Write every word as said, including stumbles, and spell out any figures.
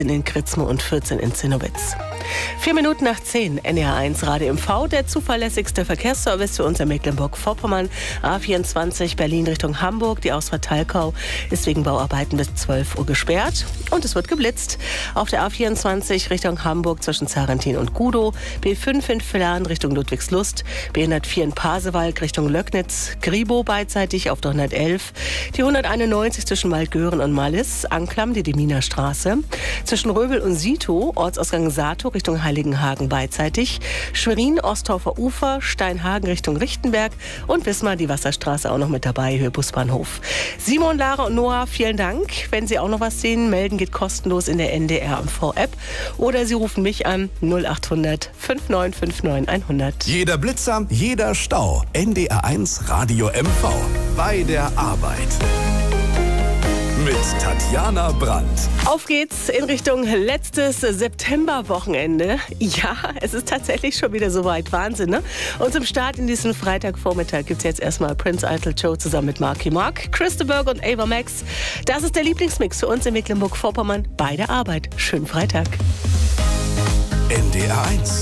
in Kritzmo und vierzehn in Zinnowitz. Vier Minuten nach zehn, N D R eins Radio M V, der zuverlässigste Verkehrsservice für uns in Mecklenburg-Vorpommern. A vierundzwanzig Berlin Richtung Hamburg. Die Ausfahrt Talkau ist wegen Bauarbeiten bis zwölf Uhr gesperrt und es wird geblitzt. Auf der A vierundzwanzig Richtung Hamburg zwischen Zarentin und Gudow, B fünf in Villern Richtung Ludwigslust, B hundertvier in Pasewalk Richtung Löcknitz, Gribow beidseitig auf der hundertelf, die hunderteinundneunzig zwischen Waldgören und Mallis, Anklam die Deminer Straße, zwischen Röbel und Sito, Ortsausgang Sato Richtung Heiligenhagen beidseitig, Schwerin, Osthofer Ufer, Steinhagen Richtung Richtenberg und Wismar die Wasserstraße auch noch mit dabei, Höhe Busbahnhof. Simon, Lara und Noah, vielen Dank. Wenn Sie auch noch was sehen, melden geht kostenlos in der N D R M V-App oder Sie rufen mich an null achthundert fünfundneunzig neunundfünfzig hundert. Jeder Blitzer, jeder Stau. N D R eins Radio M V. Bei der Arbeit. Mit Tatjana Brandt. Auf geht's in Richtung letztes Septemberwochenende. Ja, es ist tatsächlich schon wieder soweit. Wahnsinn, ne? Und zum Start in diesen Freitagvormittag gibt's jetzt erstmal Prince Eitel Show zusammen mit Marky Mark, Christeberg und Ava Max. Das ist der Lieblingsmix für uns in Mecklenburg-Vorpommern bei der Arbeit. Schönen Freitag. N D R eins.